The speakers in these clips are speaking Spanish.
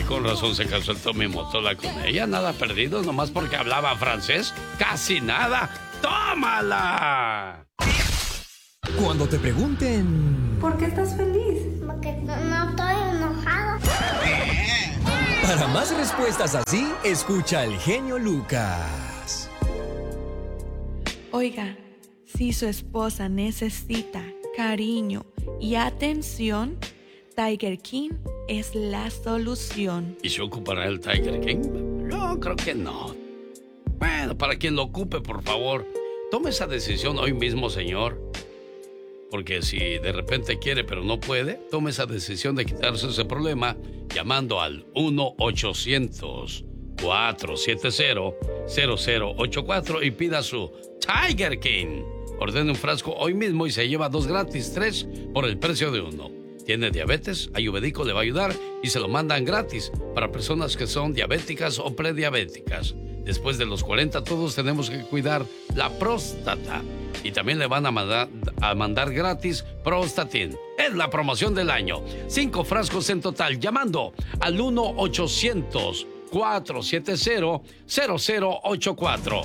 con razón se casó el Tommy Motola con ella. Nada perdido, nomás porque hablaba francés. ¡Casi nada! ¡Tómala! Cuando te pregunten... ¿Por qué estás feliz? Porque no estoy enojado. Para más respuestas así, escucha al genio Lucas. Oiga, si su esposa necesita cariño y atención, Tiger King es la solución. ¿Y se ocupará el Tiger King? Yo creo que no. Bueno, para quien lo ocupe, por favor, tome esa decisión hoy mismo, señor. Porque si de repente quiere pero no puede, tome esa decisión de quitarse ese problema llamando al 1-800-470-0084 y pida su Tiger King. Ordene un frasco hoy mismo y se lleva 2 gratis, 3 por el precio de 1. ¿Tiene diabetes? Ayurvédico le va a ayudar y se lo mandan gratis para personas que son diabéticas o prediabéticas. Después de los 40 todos tenemos que cuidar la próstata. Y también le van a mandar gratis Prostatin. Es la promoción del año. 5 frascos en total llamando al 1-800-470-0084.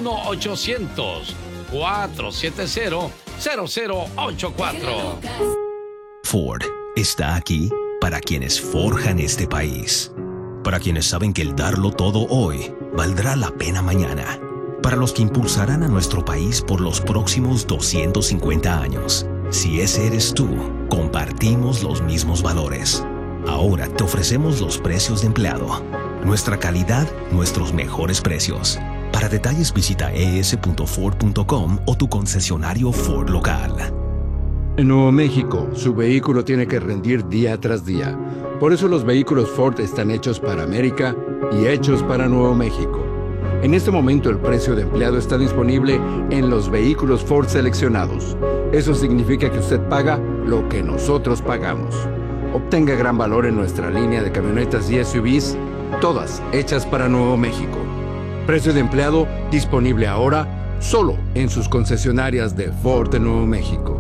1-800-470-0084. Ford está aquí para quienes forjan este país. Para quienes saben que el darlo todo hoy valdrá la pena mañana. Para los que impulsarán a nuestro país por los próximos 250 años. Si ese eres tú, compartimos los mismos valores. Ahora te ofrecemos los precios de empleado. Nuestra calidad, nuestros mejores precios. Para detalles visita es.ford.com o tu concesionario Ford local. En Nuevo México, su vehículo tiene que rendir día tras día. Por eso los vehículos Ford están hechos para América y hechos para Nuevo México. En este momento el precio de empleado está disponible en los vehículos Ford seleccionados. Eso significa que usted paga lo que nosotros pagamos. Obtenga gran valor en nuestra línea de camionetas y SUVs, todas hechas para Nuevo México. Precio de empleado disponible ahora solo en sus concesionarias de Ford de Nuevo México.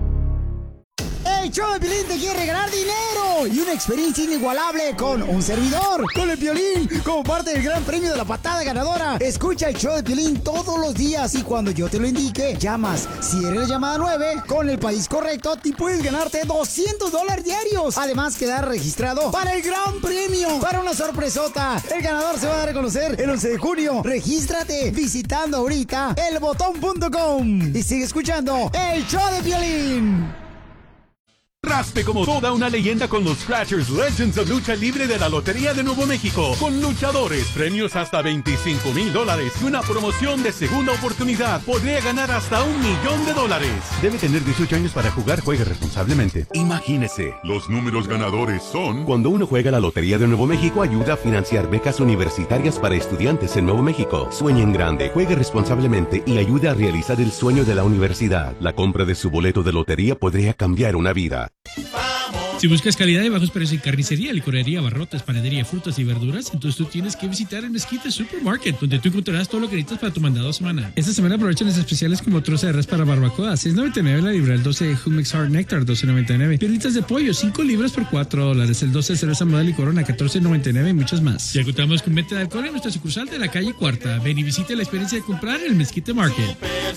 El show de Piolín te quiere regalar dinero y una experiencia inigualable con un servidor, con el Piolín, como parte del gran premio de la patada ganadora. Escucha el show de Piolín todos los días y cuando yo te lo indique, llamas. Si eres la llamada 9, con el país correcto, te puedes ganarte $200 diarios. Además, quedar registrado para el gran premio, para una sorpresota. El ganador se va a dar a conocer el 11 de junio. Regístrate visitando ahorita elbotón.com y sigue escuchando el show de Piolín. Raspe como toda una leyenda con los Scratchers Legends of Lucha Libre de la Lotería de Nuevo México. Con luchadores, premios hasta $25,000 y una promoción de segunda oportunidad. Podría ganar hasta $1 millón. Debe tener 18 años para jugar. Juegue responsablemente. Imagínese, los números ganadores son... Cuando uno juega la Lotería de Nuevo México, ayuda a financiar becas universitarias para estudiantes en Nuevo México. Sueñe en grande, juegue responsablemente y ayude a realizar el sueño de la universidad. La compra de su boleto de lotería podría cambiar una vida. Si buscas calidad y bajos precios en carnicería, licorería, abarrotes, panadería, frutas y verduras, entonces tú tienes que visitar el Mezquite Supermarket, donde tú encontrarás todo lo que necesitas para tu mandado semanal. Esta semana aprovechan las especiales como troza de res para barbacoa, $6.99 la libra, el 12 Hummus Hard Nectar, $12.99, piernitas de pollo, 5 libras por $4, el 12 cerveza modelo y corona, $14.99 y muchas más. Ya contamos con venta de alcohol en nuestra sucursal de la calle Cuarta. Ven y visite la experiencia de comprar en el Mezquite Market.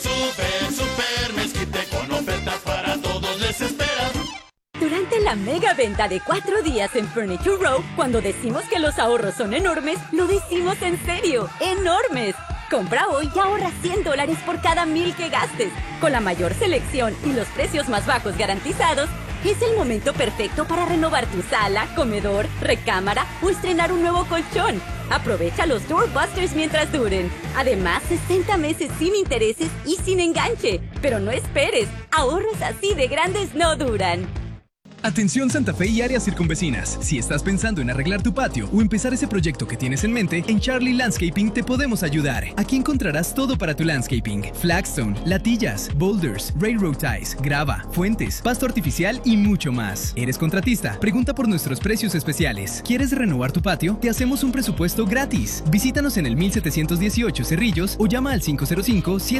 Super Mezquite con ofertas para todos les espera. Durante la mega venta de 4 días en Furniture Row, cuando decimos que los ahorros son enormes, lo decimos en serio, enormes. Compra hoy y ahorra $100 por cada 1,000 que gastes. Con la mayor selección y los precios más bajos garantizados, es el momento perfecto para renovar tu sala, comedor, recámara o estrenar un nuevo colchón. Aprovecha los Doorbusters mientras duren. Además, 60 meses sin intereses y sin enganche. Pero no esperes, ahorros así de grandes no duran. Atención Santa Fe y áreas circunvecinas. Si estás pensando en arreglar tu patio o empezar ese proyecto que tienes en mente, en Charlie Landscaping te podemos ayudar. Aquí encontrarás todo para tu landscaping: flagstone, latillas, boulders, railroad ties, grava, fuentes, pasto artificial y mucho más. ¿Eres contratista? Pregunta por nuestros precios especiales. ¿Quieres renovar tu patio? Te hacemos un presupuesto gratis. Visítanos en el 1718 Cerrillos o llama al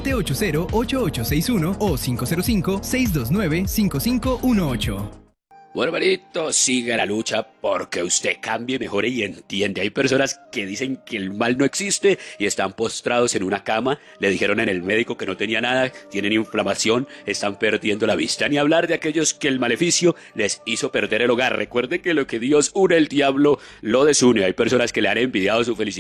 505-780-8861 o 505-629-5518. Bueno, hermanito, siga la lucha porque usted cambie, mejore y entiende. Hay personas que dicen que el mal no existe y están postrados en una cama. Le dijeron en el médico que no tenía nada, tienen inflamación, están perdiendo la vista. Ni hablar de aquellos que el maleficio les hizo perder el hogar. Recuerde que lo que Dios une, el diablo lo desune. Hay personas que le han envidiado su felicidad